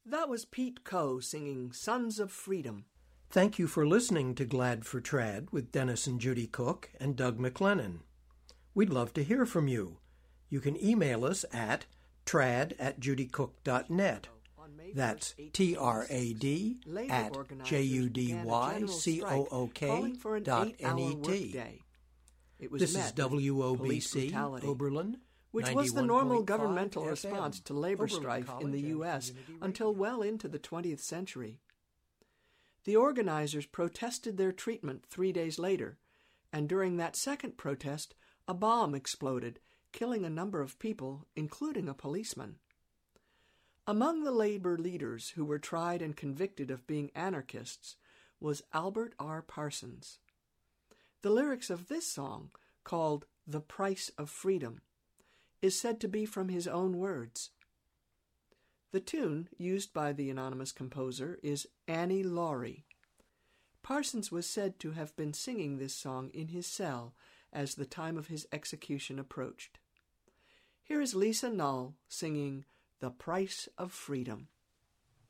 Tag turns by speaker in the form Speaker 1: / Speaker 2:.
Speaker 1: That was Pete Coe singing Sons of Freedom.
Speaker 2: Thank you for listening to Glad for Trad with Dennis and Judy Cook and Doug McLennan. We'd love to hear from you. You can email us at trad@judycook.net. That's TRAD@JUDYCOOK.net. This is WOBC Oberlin,
Speaker 1: which was the normal
Speaker 2: 91.5
Speaker 1: governmental
Speaker 2: FM,
Speaker 1: response to labor
Speaker 2: Oberlin
Speaker 1: strife in
Speaker 2: College
Speaker 1: the
Speaker 2: and
Speaker 1: U.S.
Speaker 2: Community
Speaker 1: until
Speaker 2: Radio.
Speaker 1: well into the 20th century. The organizers protested their treatment 3 days later, and during that second protest, a bomb exploded, killing a number of people, including a policeman. Among the labor leaders who were tried and convicted of being anarchists was Albert R. Parsons. The lyrics of this song, called "The Price of Freedom," is said to be from his own words. The tune used by the anonymous composer is Annie Laurie. Parsons was said to have been singing this song in his cell as the time of his execution approached. Here is Lisa Null singing "The Price of Freedom."